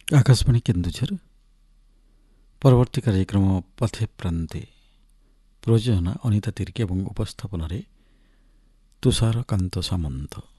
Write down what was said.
ଆକାଶବାଣୀ କେନ୍ଦୁଝର ପରବର୍ତ୍ତୀ କାର୍ଯ୍ୟକ୍ରମ ପଥେ ପ୍ରାନ୍ତେ ପ୍ରଯୋଜନା ଅନିତା ତିର୍କି ଏବଂ ଉପସ୍ଥାପନାରେ ତୁଷାରକାନ୍ତ ସାମନ୍ତ।